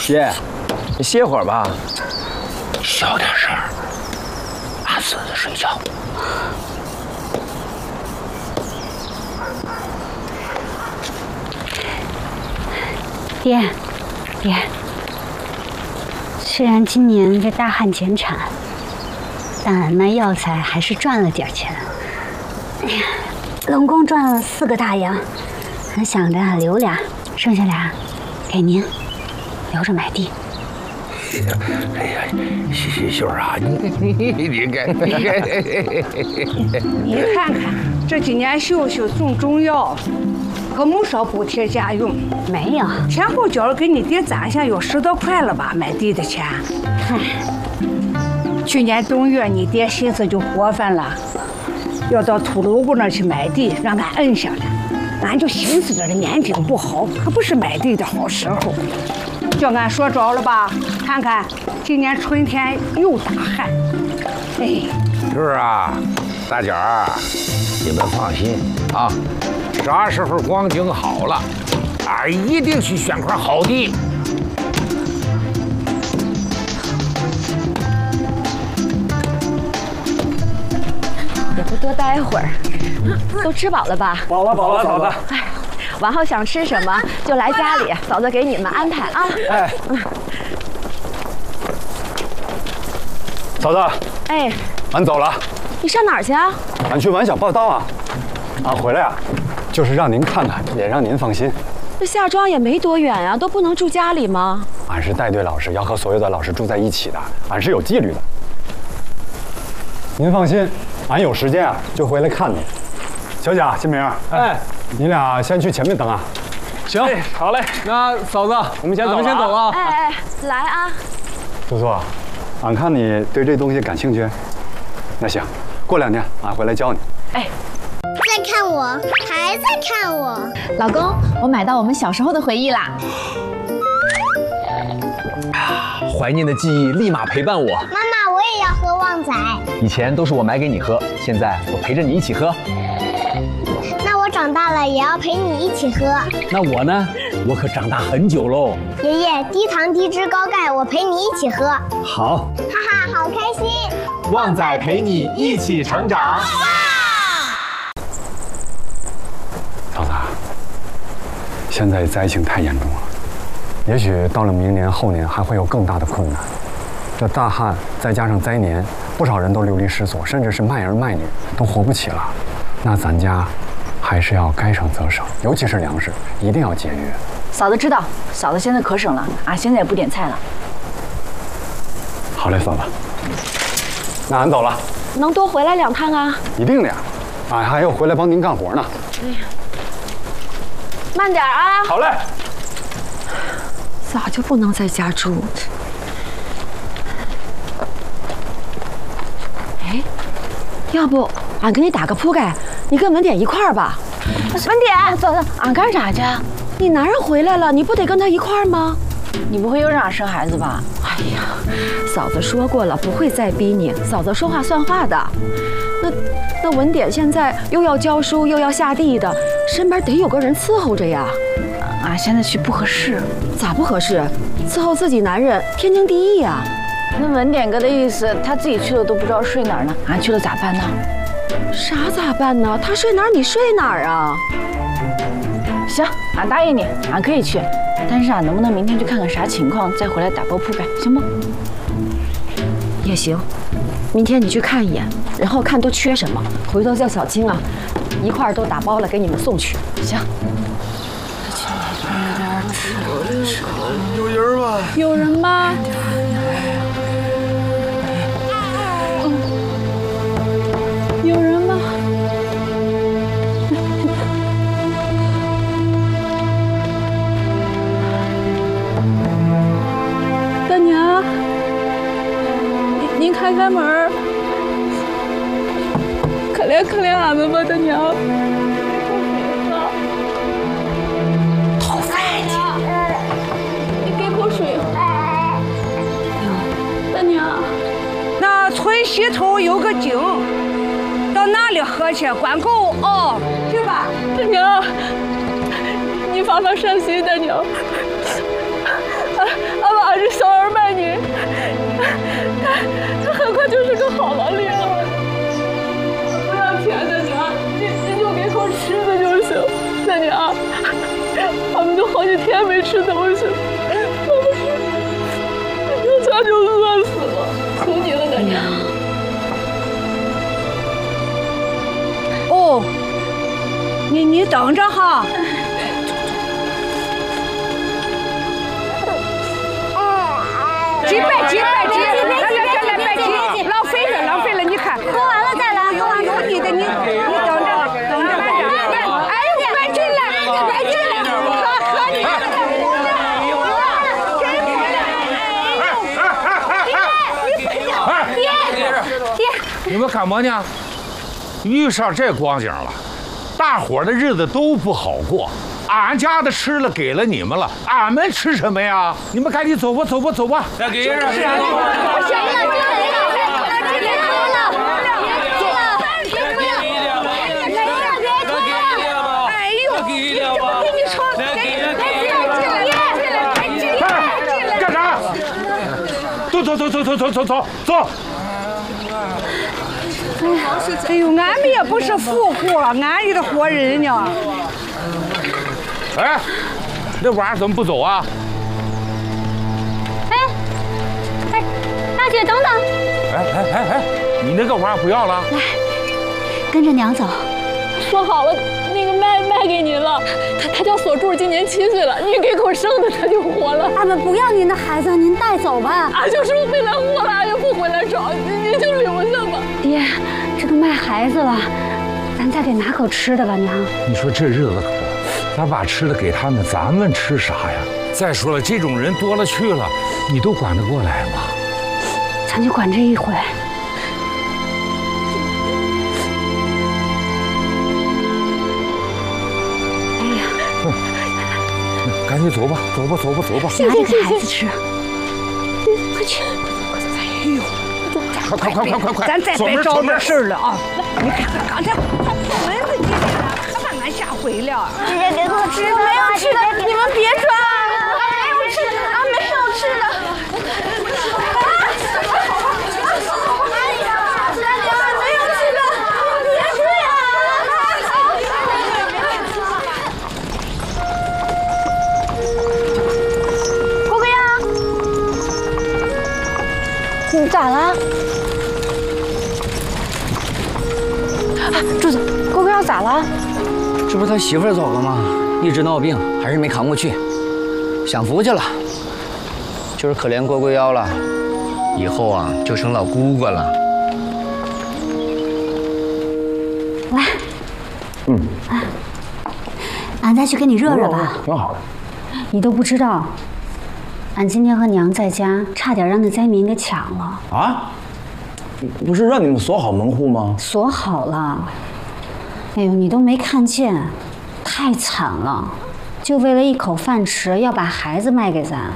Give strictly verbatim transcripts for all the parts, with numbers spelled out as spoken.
爹，你歇会儿吧。 小点声，俺孙子睡觉。 爹，爹，虽然今年这大旱减产，但那药材还是赚了点钱。哎呀，总共赚了四个大洋，俺想着留俩，剩下俩给您留着买地。 哎呀，秀秀啊，你你你看， 你看看这几年秀秀种中药，可没少补贴家用。 没有， 前后脚给你爹攒下有十多块了吧，买地的钱。 嗨， 去年冬月你爹心思就活泛了，要到土楼姑那儿去买地，让他摁下来。俺就寻思着这年景不好，可不是买地的好时候。叫俺说着了吧？看看今年春天又大旱，哎， 就是啊，大姐儿，你们放心啊，啥时候光景好了，俺一定去选块好地。 也不多待会儿，都吃饱了吧？ 饱了，饱了，嫂子。 哎，往后想吃什么就来家里，嫂子给你们安排啊。 哎， 嫂子， 哎， 俺走了。 你上哪儿去啊？ 俺去完小报道啊。俺回来啊，就是让您看看，也让您放心。 这夏庄也没多远啊，都不能住家里吗？ 俺是带队老师，要和所有的老师住在一起的，俺是有纪律的。您放心，俺有时间啊就回来看您。小贾、新明，哎，你俩先去前面等啊。 行，好嘞。那嫂子，我们先走，咱们先走啊。 哎哎，来啊！ 苏苏，俺看你对这东西感兴趣，那行，过两天俺回来教你。 哎， 在看我，还在看我。 老公，我买到我们小时候的回忆啦。 怀念的记忆立马陪伴我。 妈妈，我也要喝旺仔。 以前都是我买给你喝，现在我陪着你一起喝。 那我长大了也要陪你一起喝。 那我呢？我可长大很久喽。 爷爷，低糖低脂高钙，我陪你一起喝。 好， 哈哈，好开心。 旺仔陪你一起成长。 嫂子，现在灾情太严重了，也许到了明年后年还会有更大的困难。这大旱再加上灾年，不少人都流离失所，甚至是卖儿卖女都活不起了。那咱家还是要该省则省，尤其是粮食，一定要节约。 嫂子知道，嫂子现在可省了，俺现在也不点菜了。 好嘞，嫂子，那俺走了。 能多回来两趟啊？ 一定的呀，俺还要回来帮您干活呢。 哎呀，慢点啊！ 好嘞。 咋就不能在家住？哎，要不俺给你打个铺盖，你跟文典一块儿吧。文典，走走，俺干啥去？你男人回来了，你不得跟他一块儿吗？ 你不会又让俺生孩子吧？ 哎呀，嫂子说过了，不会再逼你。嫂子说话算话的。那那文典现在又要教书又要下地的，身边得有个人伺候着呀。 俺现在去不合适。 咋不合适？伺候自己男人天经地义呀。 那文典哥的意思，他自己去了都不知道睡哪儿呢，俺去了咋办呢？ 啥咋办呢？他睡哪儿你睡哪儿啊？ 行，俺答应你，俺可以去，但是俺能不能明天去看看啥情况，再回来打包铺盖，行不？ 也行，明天你去看一眼，然后看都缺什么，回头叫小青啊，一块儿都打包了给你们送去。 行。 有人吗？ 有人吗？有人吗？大娘，您您开开门儿，可怜可怜俺们吧，大娘。 讨饭去。 你给口水。大娘， 那村西头有个井，到那里喝去，管够哦，去吧。 大娘，你发发善心，大娘。俺俺把等着哈。几百几百几，来来来来百几，浪费了浪费了，你看。 喝完了再来，喝完了你的你你等着等着。哎，快进来，快进来，喝喝你的。 你们干嘛呢？遇上这光景了，大伙儿的日子都不好过。俺家的吃了给了你们了，俺们吃什么呀？你们赶紧走吧，走吧，走吧。 再给人。 行了，行了，别喝了，别喝了，别喝了，别喝了，别喝了。 哎呦，我跟你说，来来来，进来进来进来。 干啥？走走走走走走走走走。 哎呦，俺们也不是富户，俺也得活人呢。 哎，那娃怎么不走啊？ 哎，哎，大姐等等！ 哎哎哎哎，你那个娃不要了？ 来，跟着娘走。 说好了，那个卖卖给您了。他他叫锁柱，今年七岁了，你给口生的他就活了。 俺们不要您的孩子，您带走吧。 俺就说被他活了，俺也不回来找，您就留下吧。 爹，这都卖孩子了，咱再给拿口吃的吧，娘。 你说这日子可，咱把吃的给他们，咱们吃啥呀？再说了，这种人多了去了，你都管得过来吗？ 咱就管这一回。哎呀， 嗯，赶紧走吧，走吧，走吧，走吧。 拿着给孩子吃。快去， 快走，哎呦！ 快快快快快快！ 咱再别找这事儿了啊！你看看刚才蚊子进来了，可把俺吓毁了。 姐姐别给我吃的， 没有吃的，你们别抓，俺没有吃的，俺没有吃的。俺没有吃的，别吃呀！郭哥呀，你咋了？柱子，郭哥要咋了？ 这不是他媳妇儿走了吗？一直闹病，还是没扛过去，享福去了。就是可怜郭龟妖了，以后啊就成老姑姑了。 来，嗯，啊，俺再去给你热热吧。 挺好的。 你都不知道，俺今天和娘在家，差点让那灾民给抢了。 啊？不是让你们锁好门户吗？ 锁好了。哎呦，你都没看见，太惨了！就为了一口饭吃，要把孩子卖给咱。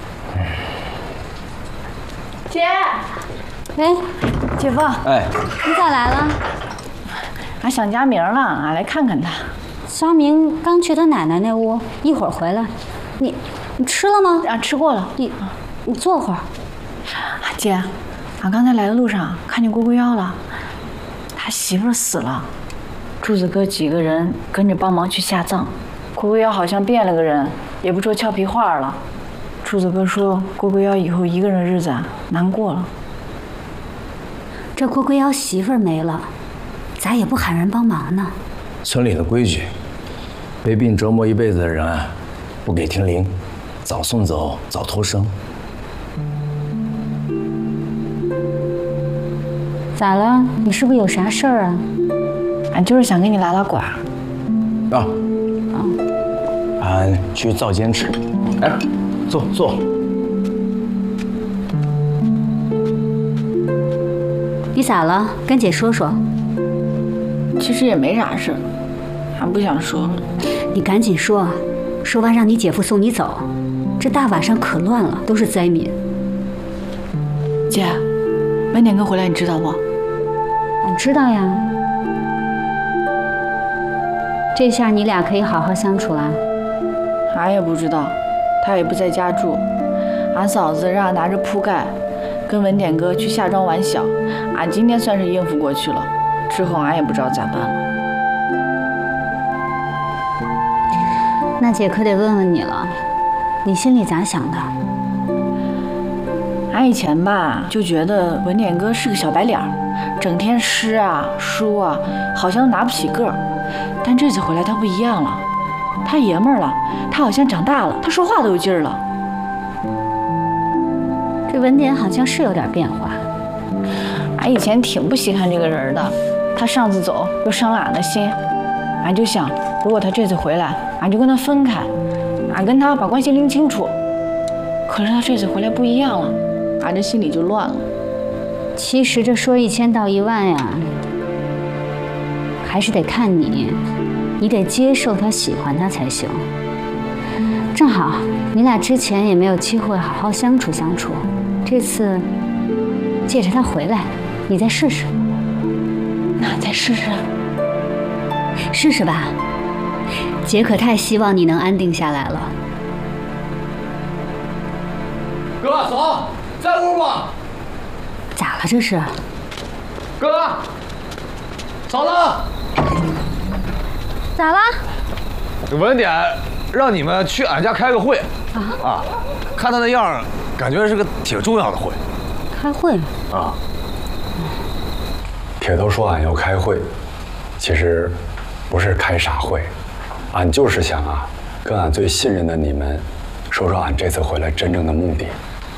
姐， 哎， 姐夫， 哎， 你咋来了？ 俺想佳明了，俺来看看他。 佳明刚去他奶奶那屋，一会儿回来。你，你吃了吗？ 俺吃过了。 你，你坐会儿。 姐，俺刚才来的路上看见郭龟妖了，他媳妇死了。柱子哥几个人跟着帮忙去下葬，郭龟妖好像变了个人，也不说俏皮话了。柱子哥说郭龟妖以后一个人日子难过了。 这郭龟妖媳妇儿没了，咱也不喊人帮忙呢。 村里的规矩，被病折磨一辈子的人，不给停灵，早送走，早脱生。 咋了？你是不是有啥事儿啊？ 俺就是想跟你拉拉呱。 啊，俺去灶间吃。哎，坐坐。 你咋了？跟姐说说。 其实也没啥事，俺不想说。 你赶紧说，说完让你姐夫送你走。这大晚上可乱了，都是灾民。 姐，文典哥回来你知道不？ 俺知道呀。这下你俩可以好好相处啦。 俺也不知道，他也不在家住。俺嫂子让俺拿着铺盖，跟文典哥去下庄玩小。俺今天算是应付过去了，之后俺也不知道咋办了。 那姐可得问问你了，你心里咋想的？ 俺以前吧就觉得文典哥是个小白脸儿，整天诗啊书啊，好像拿不起个儿。 但这次回来他不一样了，他爷们儿了，他好像长大了，他说话都有劲儿了。 这文典好像是有点变化。 俺以前挺不稀罕这个人的，他上次走又伤了俺的心，俺就想，如果他这次回来，俺就跟他分开，俺跟他把关系拎清楚。可是他这次回来不一样了，俺这心里就乱了。 其实这说一千道一万呀，还是得看你，你得接受他喜欢他才行。正好你俩之前也没有机会好好相处相处，这次借着他回来，你再试试。 那再试试， 试试吧。姐可太希望你能安定下来了。 哥嫂，在屋吗？ 咋了这是？ 哥，嫂子， 咋了？ 文典让你们去俺家开个会啊啊！看他那样，感觉是个挺重要的会。 开会啊？ 铁头说俺要开会，其实不是开啥会，俺就是想啊，跟俺最信任的你们说说俺这次回来真正的目的。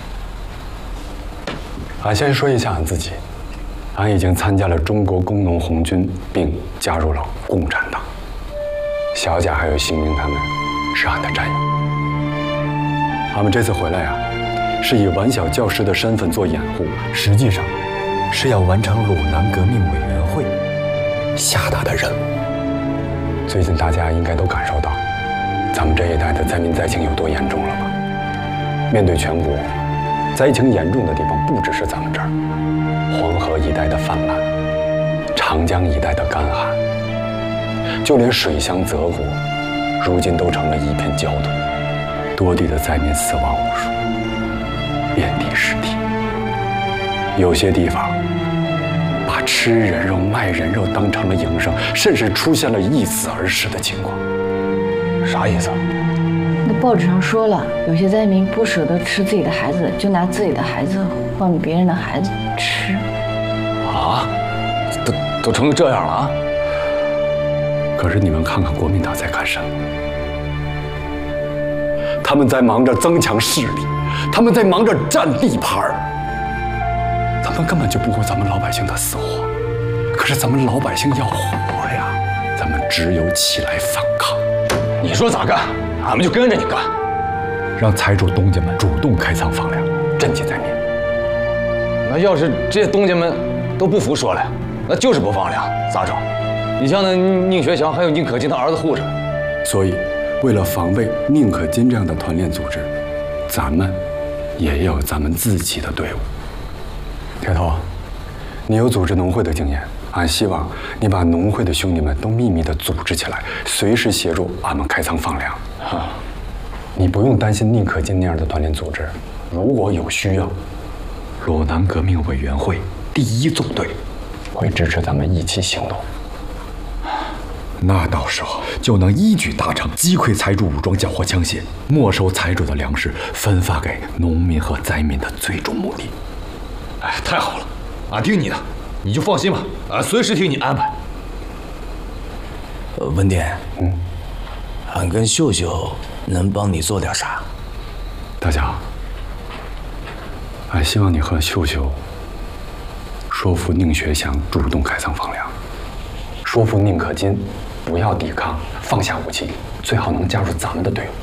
俺先说一下俺自己，俺已经参加了中国工农红军，并加入了共产党。小贾还有新明他们是俺的战友。俺们这次回来啊，是以晚小教师的身份做掩护，实际上是要完成鲁南革命委员会下达的任务。最近大家应该都感受到，咱们这一代的灾民灾情有多严重了吧？面对全国，灾情严重的地方不只是咱们这儿，黄河一带的泛滥，长江一带的干旱，就连水乡泽国，如今都成了一片焦土，多地的灾民死亡无数，遍地尸体。有些地方把吃人肉、卖人肉当成了营生，甚至出现了一死而逝的情况。啥意思啊？ 那报纸上说了，有些灾民不舍得吃自己的孩子，就拿自己的孩子换别人的孩子吃。 啊？都都成这样了啊？ 可是你们看看国民党在干什么？他们在忙着增强势力，他们在忙着占地盘儿，他们根本就不顾咱们老百姓的死活。可是咱们老百姓要活呀，咱们只有起来反抗。 你说咋干，俺们就跟着你干。 让财主东家们主动开仓放粮，赈济灾民。 那要是这些东家们都不服说了，那就是不放粮，咋整？你像那宁学祥还有宁可金他儿子护着。 所以，为了防卫宁可金这样的团练组织，咱们也要有咱们自己的队伍。铁头，你有组织农会的经验，俺希望你把农会的兄弟们都秘密地组织起来，随时协助俺们开仓放粮。啊，你不用担心宁可金那样的团练组织，如果有需要，鲁南革命委员会第一纵队会支持咱们一起行动。 那到时候就能一举达成击溃财主武装缴获枪械，没收财主的粮食，分发给农民和灾民的最终目的。 哎，太好了，俺听你的，你就放心吧，俺随时听你安排。 呃，文典，嗯，俺跟秀秀能帮你做点啥？ 大家，俺希望你和秀秀说服宁学祥主动开仓放粮，说服宁可金不要抵抗，放下武器，最好能加入咱们的队伍。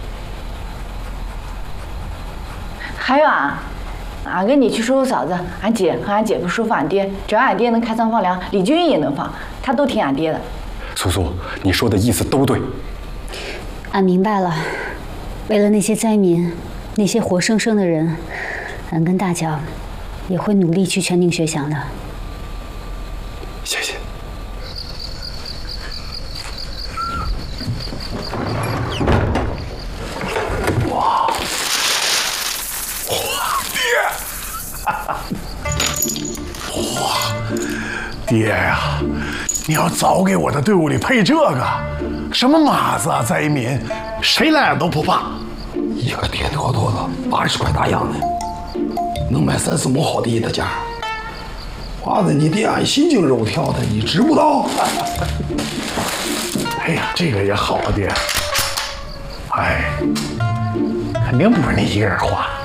还有啊，俺跟你去说服嫂子，俺姐和俺姐夫说服俺爹，只要俺爹能开仓放粮，李军也能放，他都听俺爹的。 苏苏，你说的意思都对。 俺明白了，为了那些灾民，那些活生生的人，俺跟大脚也会努力去劝宁学祥的。 谢谢。 哇！哇，爹！哇，爹呀！你要早给我的队伍里配这个，什么马子啊、灾民，谁来了都不怕。 一个铁坨坨的八十块大洋呢，能买三四亩好地的价。花的你爹俺心惊肉跳的，你知不道？ 这个也好啊，爹。哎，肯定不是你一个人花。